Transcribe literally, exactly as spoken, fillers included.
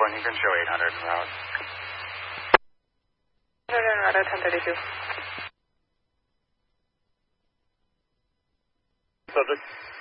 one, you can show eight hundred en route. eight hundred en route at ten thirty-two. Subject.